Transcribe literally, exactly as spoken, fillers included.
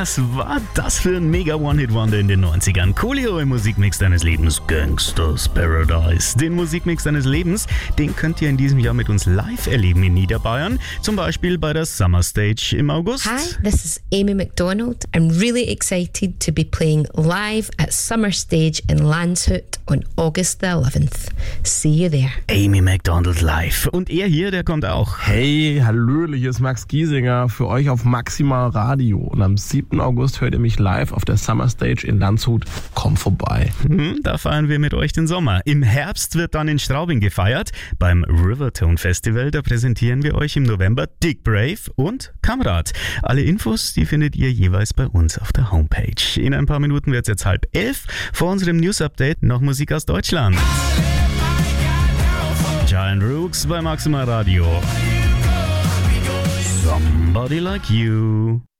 Was war das für ein mega One-Hit-Wonder in den neunzigern? Coolio im Musikmix deines Lebens, Gangsters Paradise. Den Musikmix deines Lebens, den könnt ihr in diesem Jahr mit uns live erleben in Niederbayern. Zum Beispiel bei der Summer Stage im August. Hi, this is Amy McDonald. I'm really excited to be playing live at Summer Stage in Landshut on August the eleventh. See you there. Amy McDonald live. Und er hier, der kommt auch. Hey, hallöle, hier ist Max Giesinger für euch auf Maximal Radio. Und am siebten August hört ihr mich live auf der Summer Stage in Landshut. Komm vorbei. Hm, da feiern wir mit euch den Sommer. Im Herbst wird dann in Straubing gefeiert. Beim Rivertone Festival, da präsentieren wir euch im November Dick Brave und Kamerad. Alle Infos, die findet ihr jeweils bei uns auf der Homepage. In ein paar Minuten wird es jetzt halb elf. Vor unserem News-Update noch Musik aus Deutschland. Giant Rooks bei Maximal Radio. Somebody Like You.